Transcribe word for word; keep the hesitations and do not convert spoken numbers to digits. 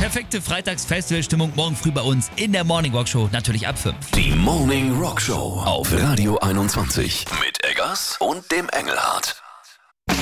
perfekte Freitags-Festivalstimmung morgen früh bei uns in der Morning Rock Show, natürlich ab fünf. Die Morning Rock Show auf Radio einundzwanzig mit Eggers und dem Engelhardt.